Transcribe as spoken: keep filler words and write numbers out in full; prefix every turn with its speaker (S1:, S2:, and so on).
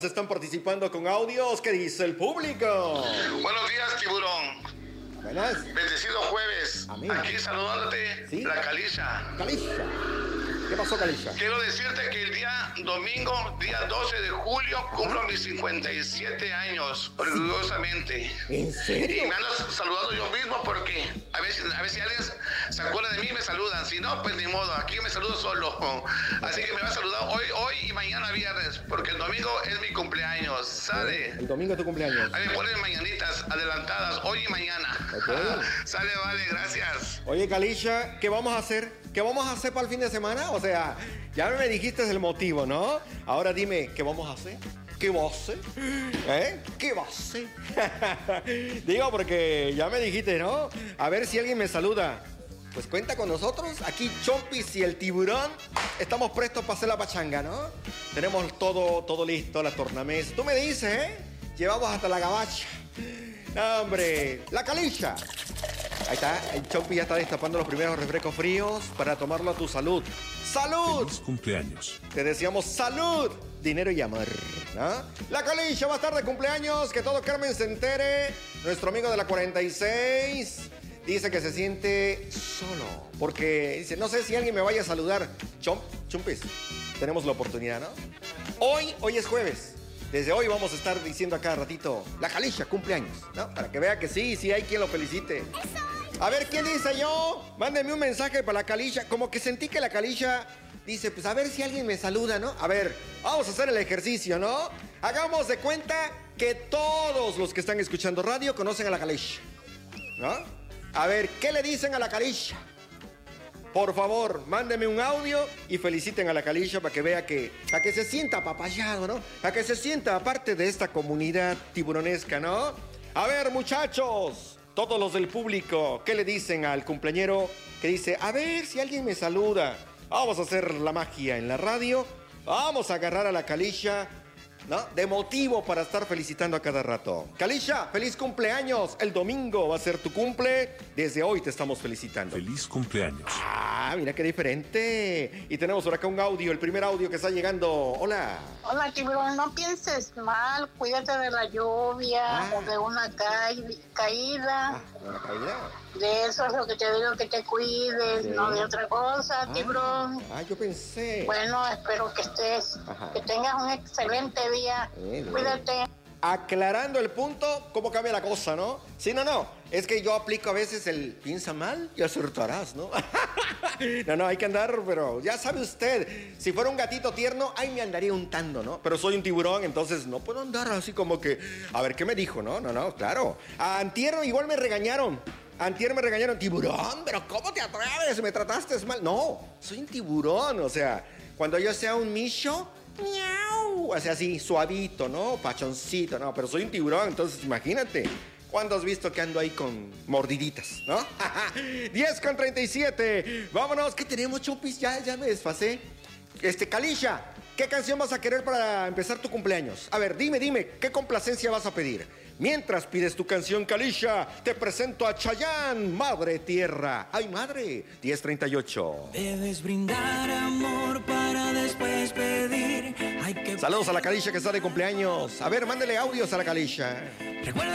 S1: Están participando con audios. ¿Qué dice el público?
S2: Buenos días, tiburón.
S1: Buenas.
S2: Bendecido jueves.
S1: Amén.
S2: Aquí saludándote,
S1: ¿Sí?
S2: la Calisha.
S1: Calisha. ¿Qué pasó, Calisha?
S2: Quiero decirte que el día domingo, día doce de julio, cumplo mis cincuenta y siete años, orgullosamente.
S1: ¿En serio?
S2: Y me ando saludando yo mismo porque a veces, a veces si alguien se acuerda de mí, me saludan. Si no, pues ni modo, aquí me saludo solo. Así que me va a saludar hoy, hoy y mañana viernes, porque el domingo es mi cumpleaños. ¿Sale?
S1: El domingo es tu cumpleaños.
S2: Ahí me ponen mañanitas adelantadas, hoy y mañana.
S1: Ok.
S2: Sale, vale, gracias.
S1: Oye, Calisha, ¿qué vamos a hacer? ¿Qué vamos a hacer para el fin de semana? O sea, ya me dijiste el motivo, ¿no? Ahora dime, ¿qué vamos a hacer? ¿Qué vas a hacer? ¿Eh? ¿Qué vas a hacer? Digo, porque ya me dijiste, ¿no? A ver si alguien me saluda. Pues cuenta con nosotros. Aquí Chompis y el tiburón estamos prestos para hacer la pachanga, ¿no? Tenemos todo, todo listo, la tornamesa. Tú me dices, ¿eh? Llevamos hasta la gabacha. No, hombre, la Calisha. Ahí está, el Chompi ya está destapando los primeros refrescos fríos para tomarlo a tu salud. ¡Salud!
S3: Feliz cumpleaños.
S1: Te deseamos salud, dinero y amor, ¿no? La Calisha va a estar de cumpleaños, que todo Carmen se entere. Nuestro amigo de la cuarenta y seis dice que se siente solo, porque dice, no sé si alguien me vaya a saludar. Chomp, Chumpis, tenemos la oportunidad, ¿no? Hoy, hoy es jueves. Desde hoy vamos a estar diciendo a cada ratito, la Calisha cumpleaños, ¿no? Para que vea que sí, sí hay quien lo felicite. A ver, ¿quién dice yo? Mándenme un mensaje para la Calisha. Como que sentí que la Calisha dice, pues a ver si alguien me saluda, ¿no? A ver, vamos a hacer el ejercicio, ¿no? Hagamos de cuenta que todos los que están escuchando radio conocen a la Calisha, ¿no? A ver, ¿qué le dicen a la Calisha? Por favor, mándenme un audio y feliciten a la Calisha para que vea que, para que se sienta apapachado, ¿no? Para que se sienta parte de esta comunidad tiburonesca, ¿no? A ver, muchachos, todos los del público, ¿qué le dicen al cumpleañero que dice, a ver si alguien me saluda? Vamos a hacer la magia en la radio, vamos a agarrar a la Calisha, ¿no? De motivo para estar felicitando a cada rato. Calisha, feliz cumpleaños. El domingo va a ser tu cumple. Desde hoy te estamos felicitando.
S3: Feliz cumpleaños.
S1: Ah, mira qué diferente. Y tenemos por acá un audio, el primer audio que está llegando. Hola.
S4: Hola, tiburón, no pienses mal, cuídate de la lluvia
S1: Ah.
S4: o de una ca- caída.
S1: Ah, una caída.
S4: De eso es lo que te digo, que te cuides,
S1: Sí.
S4: no de otra cosa,
S1: Ah,
S4: tiburón.
S1: ah, yo pensé.
S4: Bueno, espero que estés,
S1: Ajá.
S4: que tengas un excelente día.
S1: Bien, bien.
S4: Cuídate.
S1: Aclarando el punto, ¿cómo cambia la cosa, no? Sí, no, no. Es que yo aplico a veces el piensa mal y acertarás, ¿no? No, no, hay que andar, pero ya sabe usted, si fuera un gatito tierno, ahí me andaría untando, ¿no? Pero soy un tiburón, entonces no puedo andar así como que, a ver, ¿qué me dijo, no? No, no, claro. A antier igual me regañaron. Antier me regañaron, tiburón, pero ¿cómo te atreves? ¿Me trataste mal? No, soy un tiburón, o sea, cuando yo sea un micho, miau, o sea, así, suavito, ¿no? Pachoncito, no, pero soy un tiburón, entonces imagínate. ¿Cuándo has visto que ando ahí con mordiditas, no? diez con treinta y siete. Vámonos, ¿qué tenemos, Chupis? Ya, ya me desfasé. Este, Calisha, ¿qué canción vas a querer para empezar tu cumpleaños? A ver, dime, dime, ¿qué complacencia vas a pedir? Mientras pides tu canción, Calisha, te presento a Chayanne, Madre Tierra. ¡Ay, madre! diez treinta y ocho.
S5: Debes brindar amor para después pedir. Hay que
S1: Saludos a la Calisha que está de cumpleaños. A ver, mándele audios a la Calisha.
S5: Recuerda